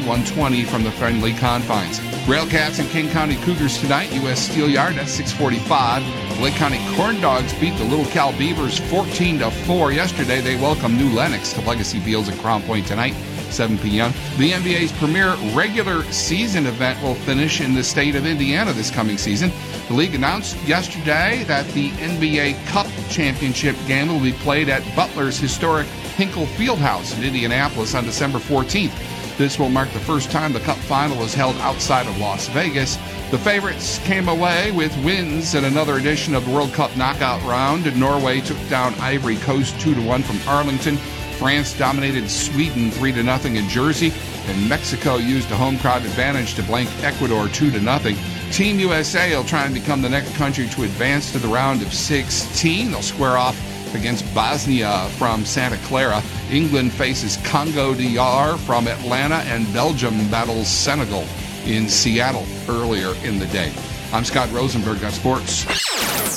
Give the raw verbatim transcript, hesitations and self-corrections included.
one twenty from the friendly confines. Railcats and King County Cougars tonight, U S Steel Yard at six forty-five. Lake County Corn Dogs beat the Little Cal Beavers fourteen to four yesterday. They welcome New Lenox to Legacy Fields at Crown Point tonight, seven p.m. The N B A's premier regular season event will finish in the state of Indiana this coming season. The league announced yesterday that the N B A Cup Championship game will be played at Butler's historic Hinkle Fieldhouse in Indianapolis on December fourteenth. This will mark the first time the Cup final is held outside of Las Vegas. The favorites came away with wins in another edition of the World Cup knockout round. Norway took down Ivory Coast two to one from Arlington. France dominated Sweden three to nothing in Jersey, and Mexico used a home crowd advantage to blank Ecuador two to nothing. Team U S A will try and become the next country to advance to the round of sixteen. They'll square off against Bosnia from Santa Clara. England faces Congo D R from Atlanta, and Belgium battles Senegal in Seattle earlier in the day. I'm Scott Rosenberg on Sports.